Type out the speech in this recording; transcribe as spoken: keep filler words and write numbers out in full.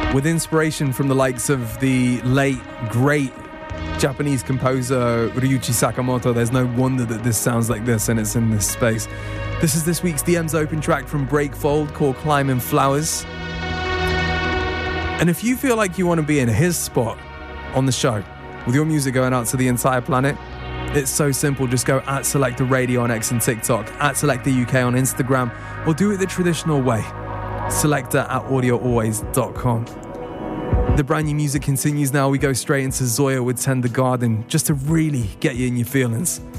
with inspiration from the likes of the late, great Japanese composer Ryuichi Sakamoto. There's no wonder that this sounds like this and it's in this space. This is this week's D M's open track from Breakfold called Climbing Flowers. And if you feel like you want to be in his spot on the show, with your music going out to the entire planet, it's so simple. Just go at Selector Radio on X and TikTok, at Selector U K on Instagram, or do it the traditional way. Selector at audio always dot com. The brand new music continues now. We go straight into Zoya with Tender Garden, just to really get you in your feelings.